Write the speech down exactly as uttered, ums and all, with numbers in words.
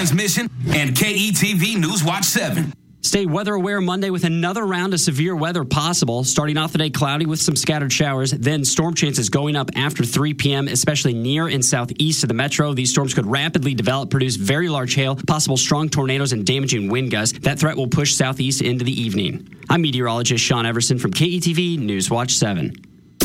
Transmission and K E T V News Watch seven. Stay weather aware Monday with another round of severe weather possible. Starting off the day cloudy with some scattered showers. Then storm chances going up after three p.m., especially near and southeast of the metro. These storms could rapidly develop, produce very large hail, possible strong tornadoes, and damaging wind gusts. That threat will push southeast into the evening. I'm meteorologist Sean Everson from K E T V News Watch seven.